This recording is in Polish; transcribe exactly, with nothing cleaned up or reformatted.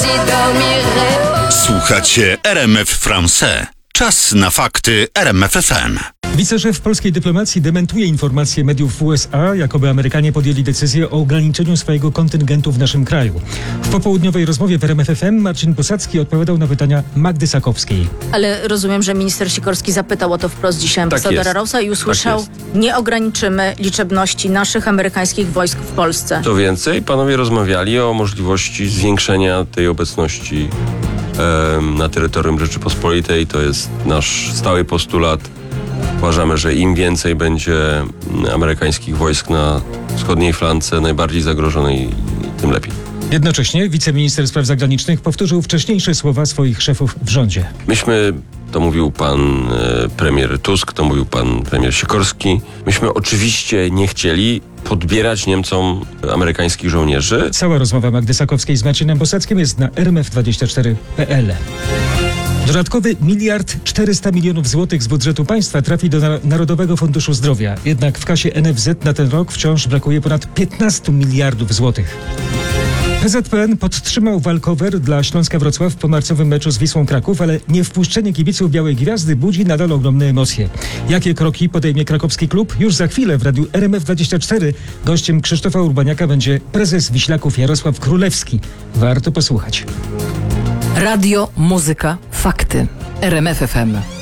Słuchacie R M F Français. Czas na fakty R M F F M. Wiceszef polskiej dyplomacji dementuje informacje mediów w U S A, jakoby Amerykanie podjęli decyzję o ograniczeniu swojego kontyngentu w naszym kraju. W popołudniowej rozmowie w R M F F M Marcin Posadzki odpowiadał na pytania Magdy Sakowskiej. Ale rozumiem, że minister Sikorski zapytał o to wprost dzisiaj ambasadora Tak Rossa i usłyszał, tak nie ograniczymy liczebności naszych amerykańskich wojsk w Polsce. Co więcej, panowie rozmawiali o możliwości zwiększenia tej obecności em, na terytorium Rzeczypospolitej. To jest nasz stały postulat. Uważamy, że im więcej będzie amerykańskich wojsk na wschodniej flance, najbardziej zagrożonej, tym lepiej. Jednocześnie wiceminister spraw zagranicznych powtórzył wcześniejsze słowa swoich szefów w rządzie. Myśmy, to mówił pan e, premier Tusk, to mówił pan premier Sikorski, myśmy oczywiście nie chcieli podbierać Niemcom amerykańskich żołnierzy. Cała rozmowa Magdy Sakowskiej z Marcinem Posadzkim jest na r m f dwadzieścia cztery kropka p l. Dodatkowy miliard czterysta milionów złotych z budżetu państwa trafi do Narodowego Funduszu Zdrowia. Jednak w kasie N F Z na ten rok wciąż brakuje ponad piętnaście miliardów złotych. P Z P N podtrzymał walkover dla Śląska Wrocław po marcowym meczu z Wisłą Kraków, ale niewpuszczenie kibiców Białej Gwiazdy budzi nadal ogromne emocje. Jakie kroki podejmie krakowski klub? Już za chwilę w radiu R M F dwadzieścia cztery gościem Krzysztofa Urbaniaka będzie prezes Wiślaków Jarosław Królewski. Warto posłuchać. Radio, muzyka, fakty. R M F F M.